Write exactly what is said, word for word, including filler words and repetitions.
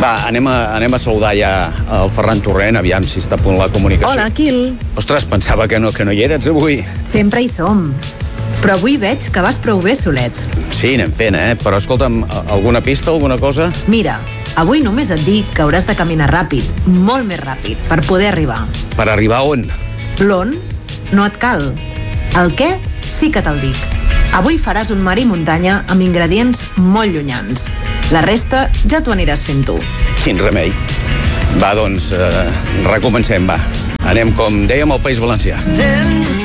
Va, anem a, anem a saludar ja el Ferran Torrent, aviam si està a punt la comunicació. Hola, Quil. Ostres, pensava que no, que no hi eres avui. Sempre hi som. Però avui veig que vas prou bé solet. Sí, anem fent, eh? Però escolta'm, alguna pista, alguna cosa? Mira, avui només et dic que hauràs de caminar ràpid, molt més ràpid, per poder arribar. Per arribar on? L'on no et cal. El què sí que te'l dic. Avui faràs un mar i muntanya amb ingredients molt llunyans. La resta ja t'ho aniràs fent tu. Quin remei. Va, doncs, eh, recomencem, va. Anem, com dèiem, al País Valencià.